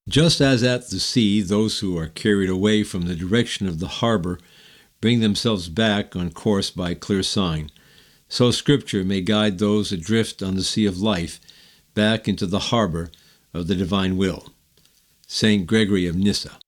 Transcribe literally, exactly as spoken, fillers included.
Just as at the sea those who are carried away from the direction of the harbor bring themselves back on course by a clear sign, so Scripture may guide those adrift on the sea of life back into the harbor of the divine will. Saint Gregory of Nyssa.